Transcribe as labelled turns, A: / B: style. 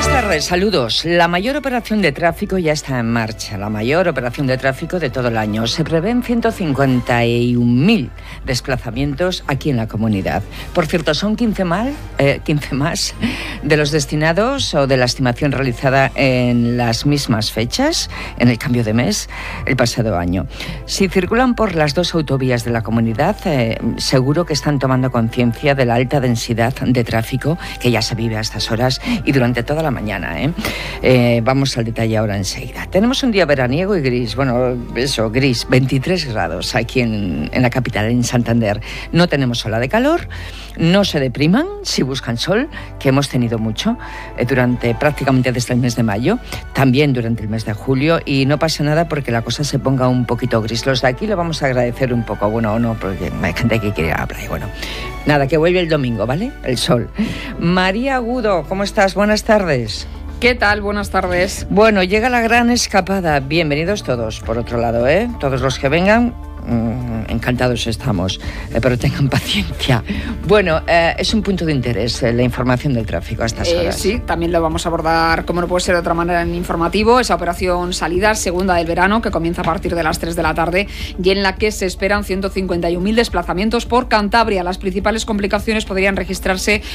A: Buenas tardes, saludos. La mayor operación de tráfico ya está en marcha, la mayor operación de tráfico de todo el año. Se prevén 151.000 desplazamientos aquí en la comunidad. Por cierto, son 15 más de los destinados o de la estimación realizada en las mismas fechas, en el cambio de mes, el pasado año. Si circulan por las dos autovías de la comunidad, seguro que están tomando conciencia de la alta densidad de tráfico que ya se vive a estas horas y durante toda la mañana. Vamos al detalle ahora enseguida. Tenemos un día veraniego y gris, gris, 23 grados aquí en la capital, en Santander. No tenemos ola de calor, no se depriman si buscan sol, que hemos tenido mucho prácticamente desde el mes de mayo, también durante el mes de julio, y no pasa nada porque la cosa se ponga un poquito gris. Los de aquí lo vamos a agradecer un poco, o no, porque hay gente que quiere ir a la playa. Nada, que vuelve el domingo, ¿vale? El sol. María Agudo, ¿cómo estás? Buenas tardes.
B: ¿Qué tal? Buenas tardes.
A: Bueno, llega la gran escapada. Bienvenidos todos, por otro lado, todos los que vengan. Encantados estamos, pero tengan paciencia. Bueno, es un punto de interés la información del tráfico a estas horas.
B: Sí, también lo vamos a abordar, como no puede ser de otra manera, en informativo. Esa operación Salidas, segunda del verano, que comienza a partir de las 3 de la tarde y en la que se esperan 151.000 desplazamientos por Cantabria. Las principales complicaciones podrían registrarse